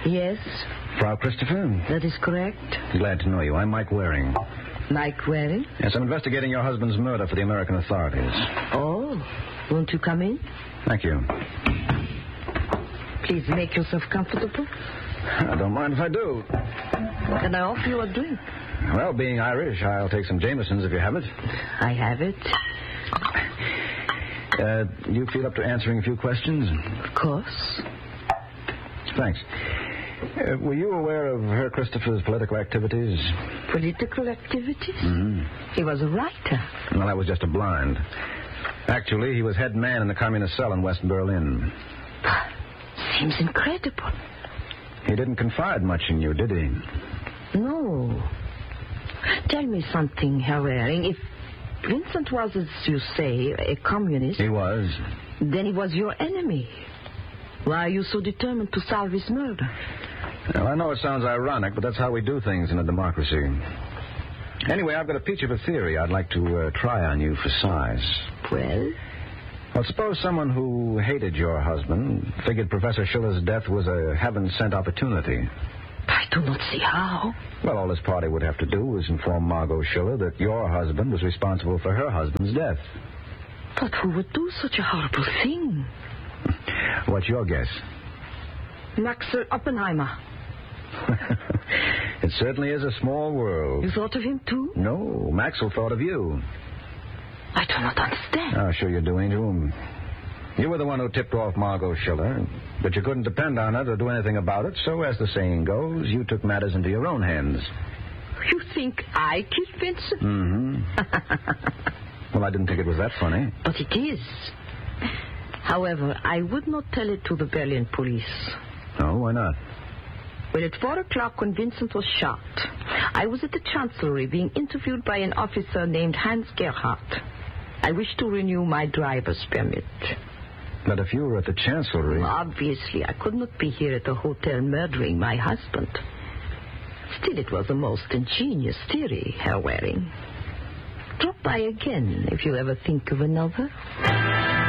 Yes, Frau Christopher? that is correct. Glad to know you. I'm Mike Waring. Mike Waring? Yes, I'm investigating your husband's murder for the American authorities. Oh, won't you come in? Thank you. Please make yourself comfortable. I don't mind if I do. Can I offer you a drink? Well, being Irish, I'll take some Jameson's if you have it. I have it. You feel up to answering a few questions? Of course. Thanks. Were you aware of Herr Christopher's political activities? Political activities? Mm-hmm. He was a writer. Well, that was just a blind. Actually, he was head man in the communist cell in West Berlin. Seems incredible. He didn't confide much in you, did he? No. Tell me something, Herr Waring. If Vincent was, as you say, a communist... He was. Then he was your enemy. Why are you so determined to solve his murder? Well, I know it sounds ironic, but that's how we do things in a democracy. Anyway, I've got a peach of a theory I'd like to try on you for size. Well? Well, suppose someone who hated your husband figured Professor Schiller's death was a heaven-sent opportunity. I do not see how. Well, all this party would have to do was inform Margot Schiller that your husband was responsible for her husband's death. But who would do such a horrible thing? What's your guess? Maxwell Oppenheimer. It certainly is a small world. You thought of him, too? No, Maxwell thought of you. I do not understand. Oh, sure you do, Angel. You were the one who tipped off Margot Schiller, but you couldn't depend on her to do anything about it, so as the saying goes, you took matters into your own hands. You think I killed Vincent? Mm-hmm. Well, I didn't think it was that funny. But it is. However, I would not tell it to the Berlin police. Oh, why not? Well, at 4 o'clock when Vincent was shot, I was at the Chancellery being interviewed by an officer named Hans Gerhardt. I wish to renew my driver's permit. But if you were at the Chancellery... Well, obviously, I could not be here at the hotel murdering my husband. Still, it was a most ingenious theory, Herr Waring. Drop by again if you ever think of another.